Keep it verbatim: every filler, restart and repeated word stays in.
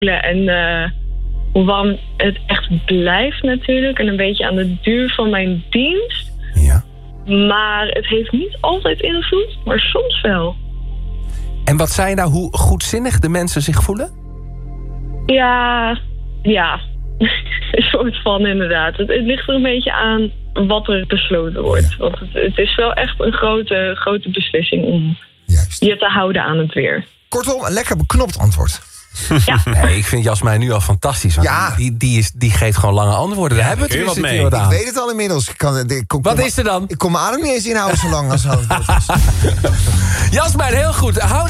voelen. En uh, hoe warm het echt blijft natuurlijk. En een beetje aan de duur van mijn dienst. Ja. Maar het heeft niet altijd invloed, maar soms wel. En wat zei je nou, hoe goedzinnig de mensen zich voelen? Ja, ja. Een soort van inderdaad. Het, het ligt er een beetje aan wat er besloten wordt. Want het, het is wel echt een grote, grote beslissing om Juist. je te houden aan het weer. Kortom, een lekker beknopt antwoord. Ja. Nee, ik vind Jasmijn nu al fantastisch. Want Ja. die, die, is, die geeft gewoon lange antwoorden. Daar hebben we kun je het wat weer mee. wat Ik aan. weet het al inmiddels. Ik kan, ik, kom, Wat kom- is er dan? Ik kon mijn adem niet eens inhouden zo lang als het is. Jasmijn, heel goed. Hou